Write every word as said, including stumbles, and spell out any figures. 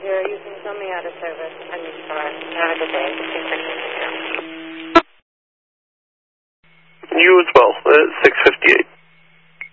You're using Zomi out of service. I mean, sorry. Have a good day. You as well. Uh, six fifty-eight.